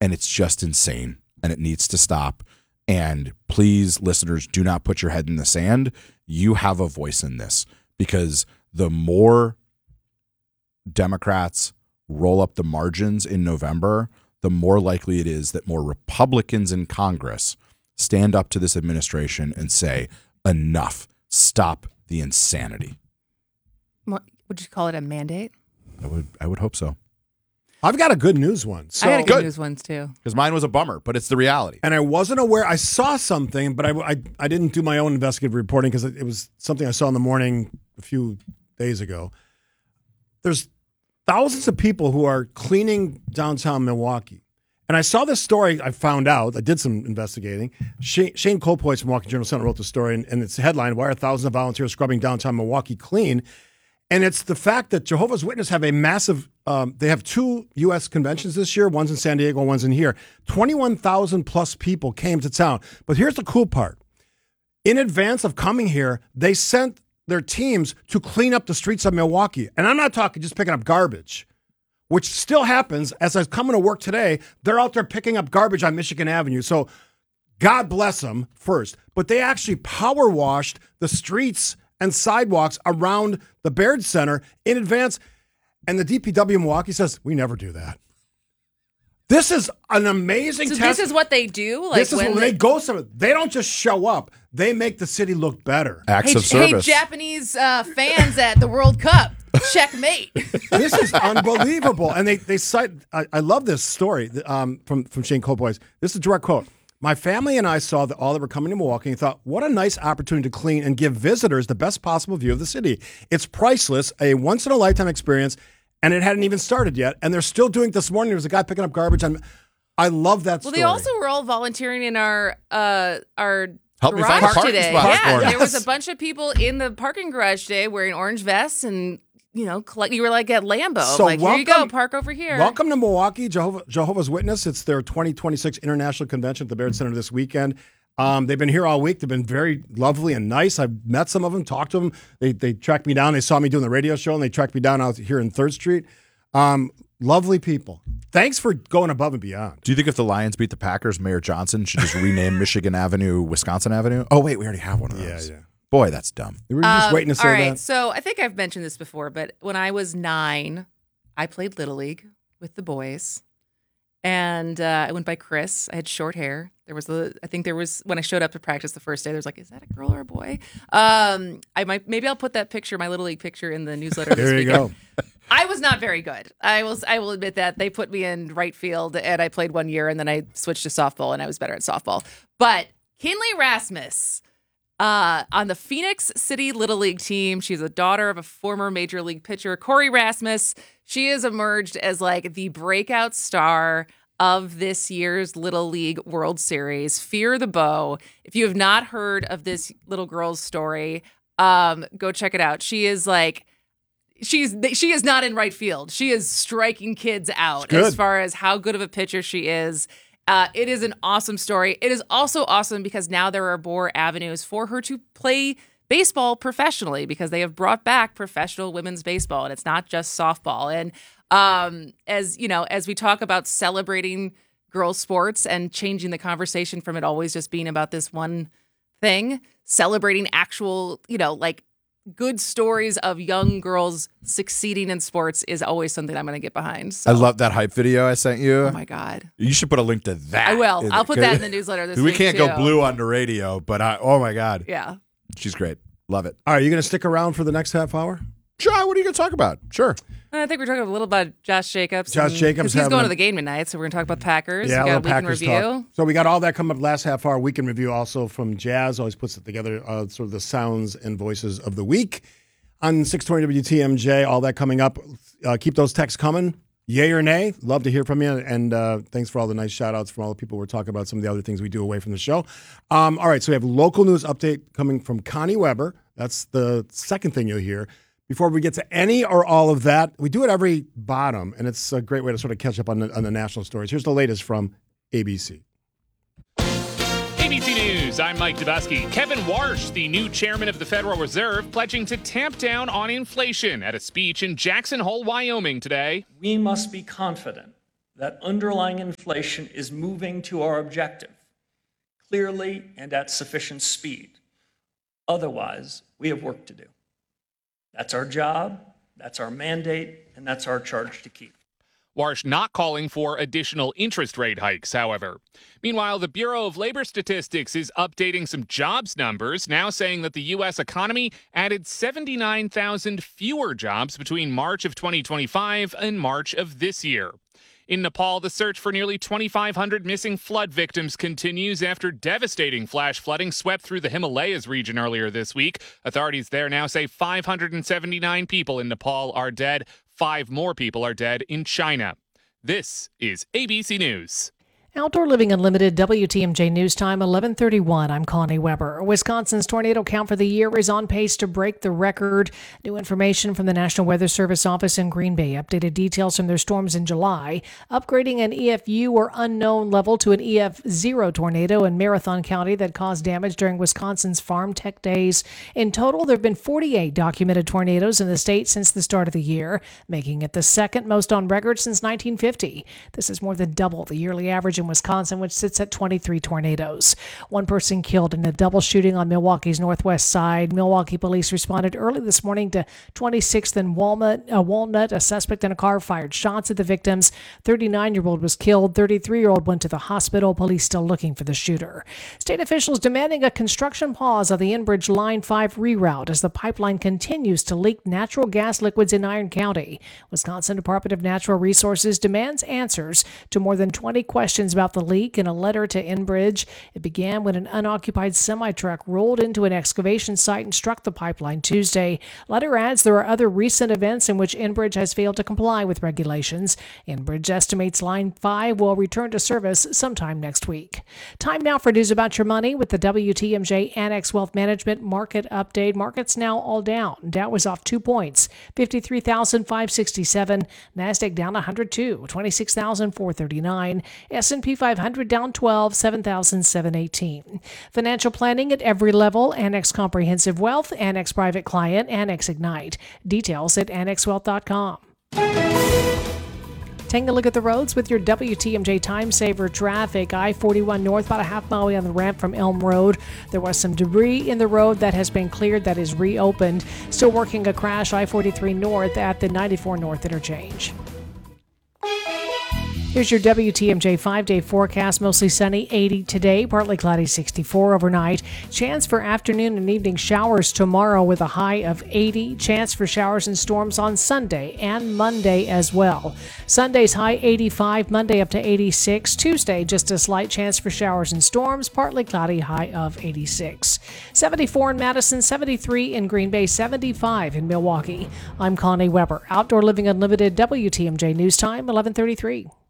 and it's just insane, and it needs to stop. And please, listeners, do not put your head in the sand. You have a voice in this, because the more Democrats roll up the margins in November, the more likely it is that more Republicans in Congress stand up to this administration and say, enough, stop the insanity. What, would you call it a mandate? I would hope so. I've got a good news one. So, I had a good news ones too. Because mine was a bummer, but it's the reality. And I wasn't aware. I saw something, but I didn't do my own investigative reporting because it was something I saw in the morning a few days ago. There's thousands of people who are cleaning downtown Milwaukee. And I saw this story. I found out. I did some investigating. Shane Colpoys from Milwaukee Journal-Sentinel wrote the story, and it's a headline, "Why are thousands of volunteers scrubbing downtown Milwaukee clean?" And it's the fact that Jehovah's Witnesses have a massive, they have 2 U.S. conventions this year. One's in San Diego, one's in here. 21,000 plus people came to town. But here's the cool part. In advance of coming here, they sent their teams to clean up the streets of Milwaukee. And I'm not talking just picking up garbage, which still happens. As I was coming to work today, they're out there picking up garbage on Michigan Avenue. So God bless them first. But they actually power washed the streets and sidewalks around the Baird Center in advance. And the DPW in Milwaukee says, we never do that. This is an amazing So test. this is what they do? This is when they go somewhere. They don't just show up. They make the city look better. Acts of Hey, service. Japanese fans at the World Cup, checkmate. This is unbelievable. And they cite, I love this story from Shane Colpoys. This is a direct quote. "My family and I saw that all that were coming to Milwaukee and thought, what a nice opportunity to clean and give visitors the best possible view of the city. It's priceless, a once-in-a-lifetime experience, and it hadn't even started yet. And they're still doing it this morning. There was a guy picking up garbage. I love that story. Well, they also were all volunteering in our Help me find a garage parking today. spot. Yeah, Yes. there was a bunch of people in the parking garage today wearing orange vests and, you were like at Lambeau. So like, here you go, welcome- park over here. Welcome to Milwaukee, Jehovah's Witness. It's their 2026 International Convention at the Baird Center this weekend. They've been here all week. They've been very lovely and nice. I've met some of them, talked to them. They tracked me down. They saw me doing the radio show, and they tracked me down out here in 3rd Street. Lovely people. Thanks for going above and beyond. Do you think if the Lions beat the Packers, Mayor Johnson should just rename Michigan Avenue Wisconsin Avenue? Oh, wait, we already have one of those. Yeah. Boy, that's dumb. We were just waiting to say all right, that. so I think I've mentioned this before, but when I was 9, I played Little League with the boys. And I went by Chris. I had short hair. There was when I showed up to practice the first day, there was like, is that a girl or a boy? Maybe I'll put that picture, my Little League picture, in the newsletter this There you weekend. go. I was not very good. I will admit that. They put me in right field, and I played 1 year, and then I switched to softball, and I was better at softball. But Kinley Rasmus on the Phoenix City Little League team. She's a daughter of a former Major League pitcher, Corey Rasmus. She has emerged as like the breakout star of this year's Little League World Series. Fear the Bow. If you have not heard of this little girl's story, go check it out. She is like, she is not in right field. She is striking kids out as far as how good of a pitcher she is. It is an awesome story. It is also awesome because now there are more avenues for her to play baseball professionally because they have brought back professional women's baseball, and it's not just softball. And as we talk about celebrating girls' sports and changing the conversation from it always just being about this one thing, celebrating actual, good stories of young girls succeeding in sports is always something I'm going to get behind. So. I love that hype video I sent you. Oh my God. You should put a link to that. I will. I'll put that in the newsletter this week. We can't too. go blue on the radio, but oh my God. Yeah. She's great. Love it. All right, you going to stick around for the next half hour? Sure. What are you going to talk about? Sure. I think we're talking a little about Josh Jacobs. Josh Jacobs. He's going to the game tonight, so we're going to talk about the Packers. Yeah, we a got little a weekend Packers review. talk. So we got all that coming up last half hour. Weekend review also from Jazz. Always puts it together, sort of the sounds and voices of the week on 620 WTMJ. All that coming up. Keep those texts coming. Yay or nay? Love to hear from you. And thanks for all the nice shout outs from all the people we're talking about, some of the other things we do away from the show. All right, so we have local news update coming from Connie Weber. That's the second thing you'll hear. Before we get to any or all of that, we do it every bottom, and it's a great way to sort of catch up on the national stories. Here's the latest from ABC. ABC News, I'm Mike Dubusky. Kevin Warsh, the new chairman of the Federal Reserve, pledging to tamp down on inflation at a speech in Jackson Hole, Wyoming today. We must be confident that underlying inflation is moving to our objective clearly and at sufficient speed. Otherwise, we have work to do. That's our job, that's our mandate, and that's our charge to keep. Warsh not calling for additional interest rate hikes, however. Meanwhile, the Bureau of Labor Statistics is updating some jobs numbers, now saying that the U.S. economy added 79,000 fewer jobs between March of 2025 and March of this year. In Nepal, the search for nearly 2,500 missing flood victims continues after devastating flash flooding swept through the Himalayas region earlier this week. Authorities there now say 579 people in Nepal are dead. 5 more people are dead in China. This is ABC News. Outdoor Living Unlimited, WTMJ News Time, 11:31. I'm Connie Weber. Wisconsin's tornado count for the year is on pace to break the record. New information from the National Weather Service office in Green Bay. Updated details from their storms in July. Upgrading an EFU or unknown level to an EF0 tornado in Marathon County that caused damage during Wisconsin's Farm Tech Days. In total, there have been 48 documented tornadoes in the state since the start of the year, making it the second most on record since 1950. This is more than double the yearly average in Wisconsin, which sits at 23 tornadoes. One person killed in a double shooting on Milwaukee's northwest side. Milwaukee police responded early this morning to 26th and Walnut. A suspect in a car fired shots at the victims. 39-year-old was killed. 33-year-old went to the hospital. Police still looking for the shooter. State officials demanding a construction pause of the Enbridge Line 5 reroute as the pipeline continues to leak natural gas liquids in Iron County. Wisconsin Department of Natural Resources demands answers to more than 20 questions about the leak in a letter to Enbridge. It began when an unoccupied semi-truck rolled into an excavation site and struck the pipeline Tuesday. Letter adds there are other recent events in which Enbridge has failed to comply with regulations. Enbridge estimates Line 5 will return to service sometime next week. Time now for news about your money with the WTMJ Annex Wealth Management Market Update. Markets now all down. Dow was off 2 points, 53,567. NASDAQ down 102, 26,439. S&P 500 down 12, 7,718. Financial planning at every level. Annex Comprehensive Wealth, Annex Private Client, Annex Ignite. Details at annexwealth.com. Taking a look at the roads with your WTMJ Time Saver traffic. I-41 north, about a half mile away on the ramp from Elm Road. There was some debris in the road that has been cleared, that is reopened. Still working a crash, I-43 north at the 94 north interchange. Here's your WTMJ 5-day forecast. Mostly sunny, 80 today, partly cloudy, 64 overnight. Chance for afternoon and evening showers tomorrow with a high of 80. Chance for showers and storms on Sunday and Monday as well. Sunday's high 85, Monday up to 86. Tuesday, just a slight chance for showers and storms, partly cloudy, high of 86. 74 in Madison, 73 in Green Bay, 75 in Milwaukee. I'm Connie Weber. Outdoor Living Unlimited, WTMJ News Time, 11:33.